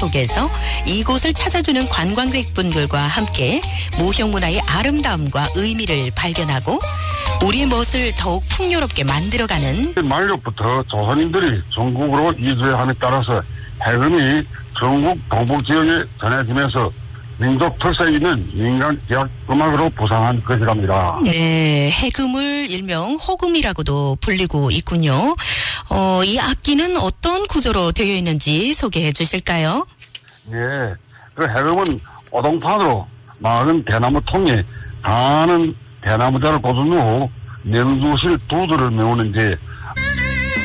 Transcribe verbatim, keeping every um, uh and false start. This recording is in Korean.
속에서 이곳을 찾아주는 관광객분들과 함께 모형문화의 아름다움과 의미를 발견하고 우리의 멋을 더욱 풍요롭게 만들어가는 만료부터 조선인들이 전국으로 이주함에 따라서 해금이 전국 동북 지역에 전해지면서 민족 특색이 있는 민간 기악 음악으로 부상한 것이랍니다. 네, 해금을 일명 호금이라고도 불리고 있군요. 어, 이 악기는 어떤 구조로 되어 있는지 소개해 주실까요? 예, 그 해금은 오동판으로 막은 대나무 통에 강하는 대나무자를 꽂은 후 냉두실 두들을 메우는 게